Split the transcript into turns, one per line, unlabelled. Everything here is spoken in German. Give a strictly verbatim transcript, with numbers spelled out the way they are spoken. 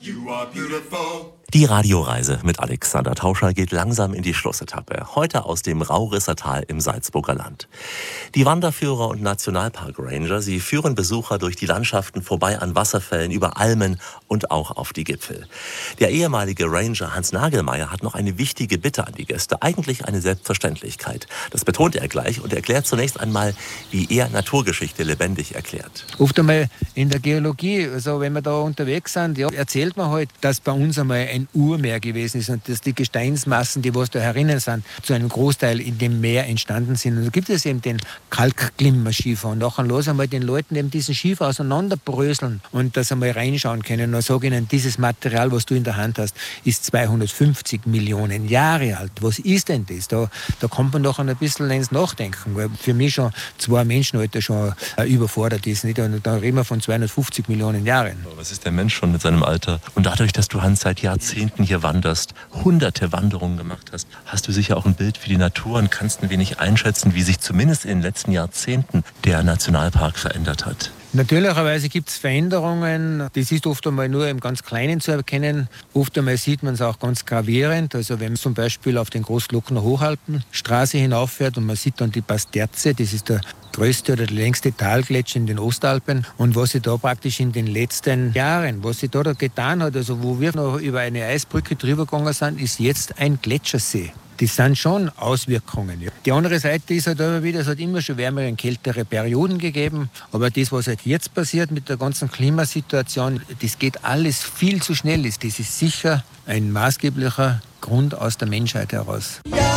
You are beautiful.
Die Radioreise mit Alexander Tauscher geht langsam in die Schlussetappe. Heute aus dem Raurisser Tal im Salzburger Land. Die Wanderführer und Nationalpark-Ranger, sie führen Besucher durch die Landschaften vorbei an Wasserfällen, über Almen und auch auf die Gipfel. Der ehemalige Ranger Hans Nagelmeier hat noch eine wichtige Bitte an die Gäste. Eigentlich eine Selbstverständlichkeit. Das betont er gleich und erklärt zunächst einmal, wie er Naturgeschichte lebendig erklärt.
Oft einmal in der Geologie, also wenn wir da unterwegs sind, ja, erzählt man halt, dass bei uns einmal ein Urmeer gewesen ist und dass die Gesteinsmassen, die was da herinnen sind, zu einem Großteil in dem Meer entstanden sind. Und da gibt es eben den Kalkglimmer-Schiefer. Und nachher los einmal den Leuten eben diesen Schiefer auseinanderbröseln und das einmal reinschauen können. Und sage ihnen, dieses Material, was du in der Hand hast, ist zweihundertfünfzig Millionen Jahre alt. Was ist denn das? Da, da kommt man doch ein bisschen ins Nachdenken, weil für mich schon zwei Menschenalter schon äh, überfordert ist. Nicht? Und da reden wir von zweihundertfünfzig Millionen Jahren.
Was ist der Mensch schon mit seinem Alter? Und dadurch, dass du, Hans, seit Jahrzehnten hier wanderst, hunderte Wanderungen gemacht hast, hast du sicher auch ein Bild für die Natur und kannst ein wenig einschätzen, wie sich zumindest in den letzten Jahrzehnten der Nationalpark verändert hat.
Natürlicherweise gibt es Veränderungen. Das ist oft einmal nur im ganz Kleinen zu erkennen. Oft einmal sieht man es auch ganz gravierend. Also wenn man zum Beispiel auf den Großglockner Hochalpenstraße hinauffährt und man sieht dann die Pasterze, das ist der größte oder der längste Talgletscher in den Ostalpen. Und was sich da praktisch in den letzten Jahren, was sich da, da getan hat, also wo wir noch über eine Eisbrücke drüber gegangen sind, ist jetzt ein Gletschersee. Das sind schon Auswirkungen. Ja. Die andere Seite ist halt aber wieder, es hat immer schon wärmere und kältere Perioden gegeben. Aber das, was halt jetzt passiert mit der ganzen Klimasituation, das geht alles viel zu schnell. Das ist sicher ein maßgeblicher Grund aus der Menschheit heraus.
Ja.